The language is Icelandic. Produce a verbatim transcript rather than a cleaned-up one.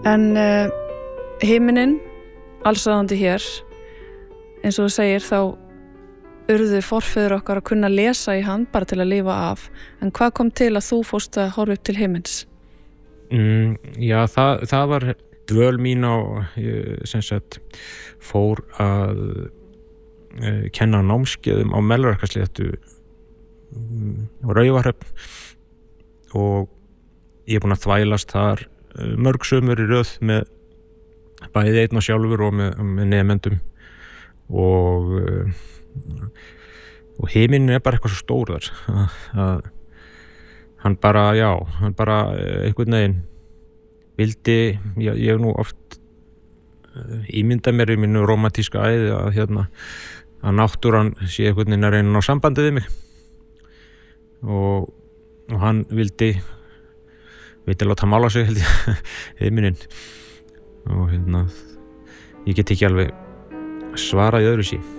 En uh, himinninn, allsráðandi hér, eins og þú segir, þá urðu forfeður okkar að kunna lesa í hann bara til að lifa af. En hvað kom til að þú fórst að horfa upp til himins? Mm, já, það, það var dvöl mín á, ég, sem sagt, fór að uh, kenna námskeiðum á Melrakkasléttu um, og Raufarhöfn og ég er búinn að þvælast þar uh, mörg sumur í röð með bæði einn og sjálfur og með, með nemendum og uh, og himinn er bara eitthvað svo stór þar að, að hann bara, já, hann bara einhvern veginn vildi, ég, ég hef nú oft uh, ímyndað mér í mínu rómantíska æði að hérna að náttúran sé einhvern veginn að reyna að ná sambandi við mig og, og hann vildi vildi láta mála sig held ég himinin og hérna ég get ekki alveg svara í öðru sí